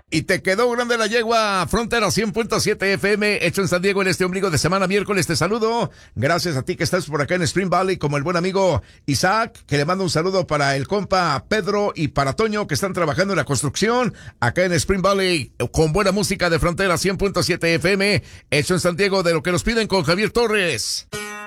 Y te quedó grande la yegua, Frontera 100.7 FM, hecho en San Diego en este ombligo de semana miércoles. Te saludo, gracias a ti que estás por acá en Spring Valley, como el buen amigo Isaac, que le manda un saludo para el compa Pedro y para Toño, que están trabajando en la construcción acá en Spring Valley, con buena música de Frontera 100.7 FM, hecho en San Diego, de lo que nos piden con Javier Torres.